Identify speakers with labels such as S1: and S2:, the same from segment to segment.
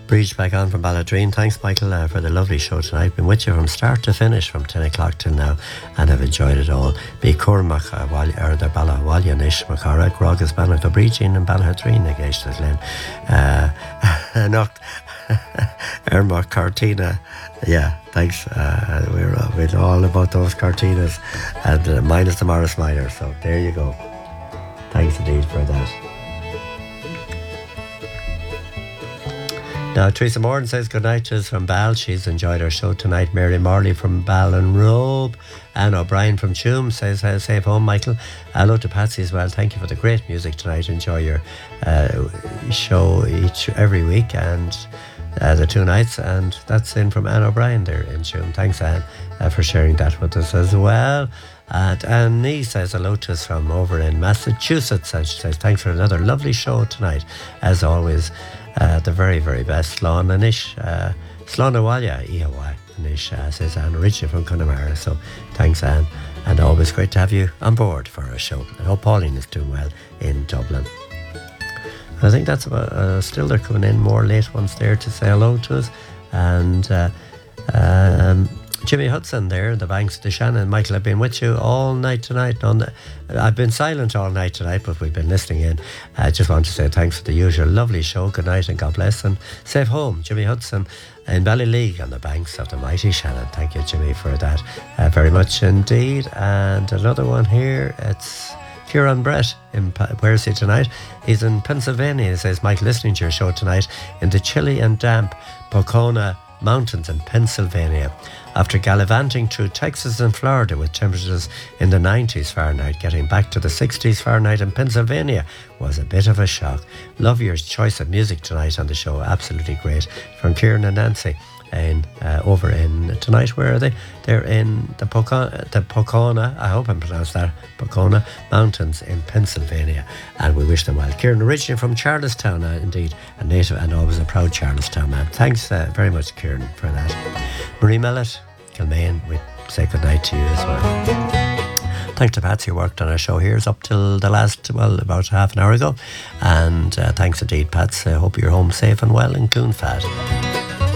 S1: Breach back on from Balladreen. Thanks, Michael, for the lovely show tonight. Been with you from start to finish from 10 o'clock till now, and I've enjoyed it all. Be Cormac, the Bala Walya Nish, Macara, Grogas, Banach, Breaching, and Balladreen, against the Glen. Erma Cartina. Yeah, thanks. We're all about those Cartinas, and minus the Morris Minor. So there you go. Thanks indeed for that. Now, Teresa Moran says good night to us from Bal. She's enjoyed our show tonight. Mary Morley from Ballinrobe. Anne O'Brien from Tuam says, safe home, Michael. Hello to Patsy as well. Thank you for the great music tonight. Enjoy your show every week and the 2 nights. And that's in from Anne O'Brien there in Tuam. Thanks, Anne, for sharing that with us as well. And Annie says hello to us from over in Massachusetts. And she says, thanks for another lovely show tonight. As always, the very, very best. Slán Anish, Slán Awalya, Ihawa Anish, says Anne, originally from Connemara. So thanks, Anne. And always great to have you on board for our show. I hope Pauline is doing well in Dublin. I think that's about, still they're coming in more late ones there to say hello to us. And Jimmy Hudson there, the banks of the Shannon. Michael, I've been with you all night tonight. I've been silent all night tonight, but we've been listening in. I just want to say thanks for the usual lovely show. Good night and God bless, and safe home. Jimmy Hudson in Ballyleague on the banks of the mighty Shannon. Thank you, Jimmy, for that very much indeed. And another one here, it's Kieran Brett. Where is he tonight? He's in Pennsylvania. He says, Mike, listening to your show tonight in the chilly and damp Pocona Mountains in Pennsylvania. After gallivanting through Texas and Florida with temperatures in the 90s Fahrenheit, getting back to the 60s Fahrenheit in Pennsylvania was a bit of a shock. Love your choice of music tonight on the show. Absolutely great. From Kieran and Nancy. Over in tonight, where are they? They're in the Pocona, I hope I pronounced that, Pocona Mountains in Pennsylvania, and we wish them well. Kieran, originally from Charlestown, indeed, a native and always a proud Charlestown man. Thanks very much, Kieran, for that. Marie Mellett, Kilmaine, we say good night to you as well. Thanks to Patsy who worked on our show here. It's up till the last, about half an hour ago, and thanks indeed, Pats. I hope you're home safe and well in Coonfad.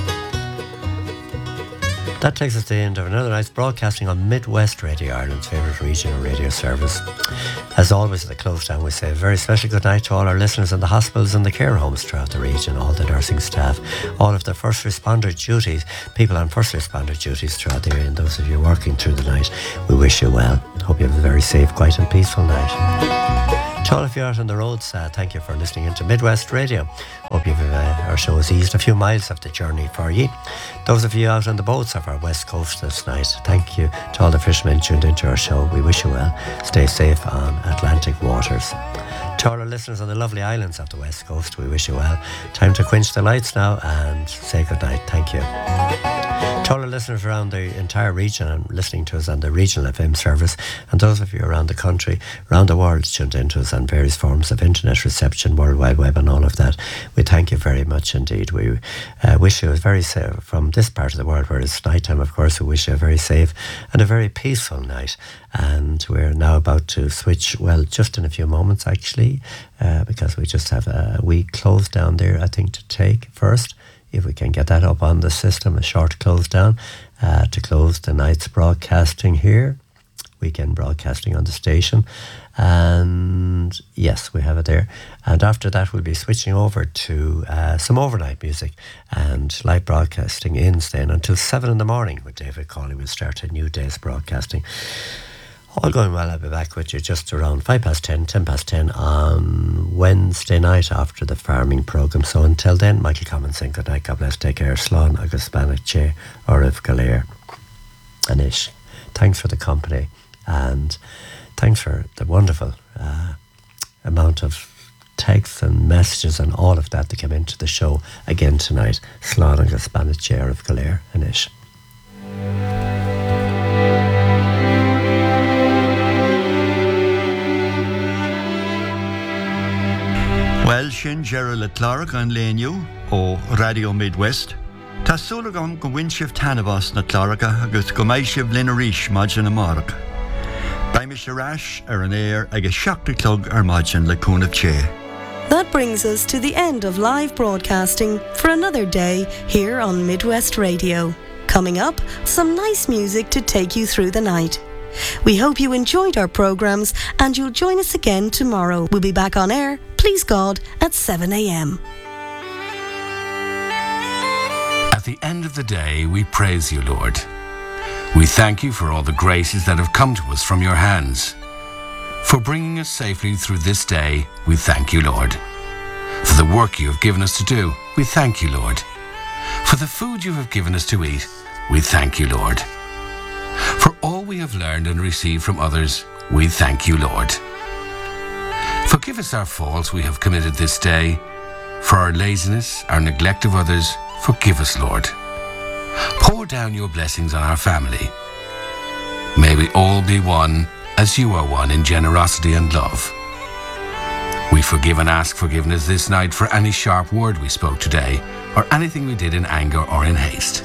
S1: That takes us to the end of another night's broadcasting on Midwest Radio, Ireland's favourite regional radio service. As always at the close down, we say a very special good night to all our listeners in the hospitals and the care homes throughout the region, all the nursing staff, all of the first responder duties, people on first responder duties throughout the area, and those of you working through the night. We wish you well. Hope you have a very safe, quiet and peaceful night. To all of you out on the roads, thank you for listening into Midwest Radio. Hope our show has eased a few miles of the journey for you. Those of you out on the boats of our west coast this night, thank you to all the fishermen tuned into our show. We wish you well. Stay safe on Atlantic waters. To all our listeners on the lovely islands of the west coast, we wish you well. Time to quench the lights now and say good night. Thank you. To all our listeners around the entire region and listening to us on the regional FM service, and those of you around the country, around the world tuned into us on various forms of internet reception, World Wide Web and all of that, we thank you very much indeed. We wish you a very safe, from this part of the world where it's night time, of course, we wish you a very safe and a very peaceful night. And we're now about to switch, just in a few moments actually, because we just have a wee close down there, I think, to take first. If we can get that up on the system, a short close down to close the night's broadcasting here, weekend broadcasting on the station. And yes, we have it there. And after that, we'll be switching over to some overnight music and live broadcasting in staying until 7 in the morning with David Cawley. We'll start a new day's broadcasting. All going well, I'll be back with you just around 10:10 on Wednesday night after the farming programme. So until then, Michael Commons saying good night, God bless, take care, Slán agus Banach Che, Orif Galir, Anish. Thanks for the company and thanks for the wonderful amount of texts and messages and all of that came into the show again tonight. Slán agus Banach Che, Orif Galir, Anish.
S2: Well, sin Gerald le Clark an léniu ó Radio Midwest. Tá súlagam go bhain tanabas na Clarka agus go mbeidh sibh linn arís maidin na Marach. Baim is arás an éir agus seachta clog ar maidin le Cúnamh Che.
S3: That brings us to the end of live broadcasting for another day here on Midwest Radio. Coming up, some nice music to take you through the night. We hope you enjoyed our programmes and you'll join us again tomorrow. We'll be back on air, please God, at 7 a.m.
S4: At the end of the day, we praise you, Lord. We thank you for all the graces that have come to us from your hands. For bringing us safely through this day, we thank you, Lord. For the work you have given us to do, we thank you, Lord. For the food you have given us to eat, we thank you, Lord. For all we have learned and received from others, we thank you, Lord. Forgive us our faults we have committed this day. For our laziness, our neglect of others, forgive us, Lord. Pour down your blessings on our family. May we all be one as you are one in generosity and love. We forgive and ask forgiveness this night for any sharp word we spoke today or anything we did in anger or in haste.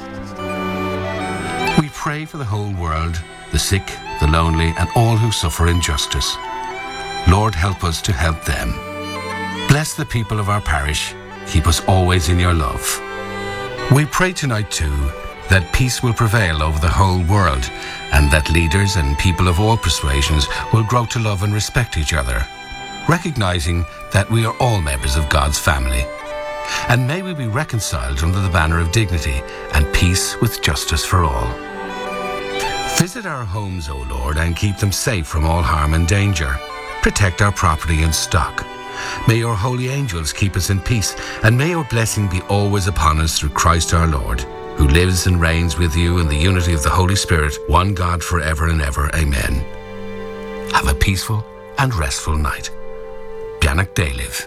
S4: We pray for the whole world, the sick, the lonely, and all who suffer injustice. Lord, help us to help them. Bless the people of our parish. Keep us always in your love. We pray tonight too that peace will prevail over the whole world and that leaders and people of all persuasions will grow to love and respect each other, recognizing that we are all members of God's family. And may we be reconciled under the banner of dignity and peace with justice for all. Visit our homes, O Lord, and keep them safe from all harm and danger. Protect our property and stock. May your holy angels keep us in peace, and may your blessing be always upon us through Christ our Lord, who lives and reigns with you in the unity of the Holy Spirit, one God forever and ever. Amen. Have a peaceful and restful night. Beannacht Déilibh.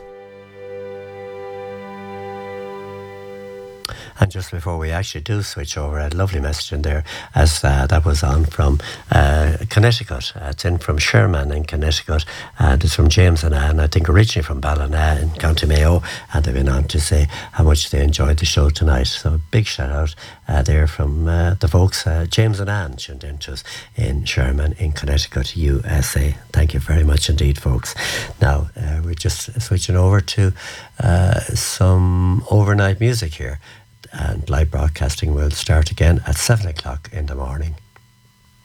S1: And just before we actually do switch over, a lovely message in there as that was on from Connecticut. It's in from Sherman in Connecticut, and it's from James and Anne, I think originally from Ballina in County Mayo, and they've been on to say how much they enjoyed the show tonight. So a big shout out there from the folks, James and Anne tuned in to us in Sherman in Connecticut, USA. Thank you very much indeed, folks. Now we're just switching over to some overnight music here. And live broadcasting will start again at 7 o'clock in the morning.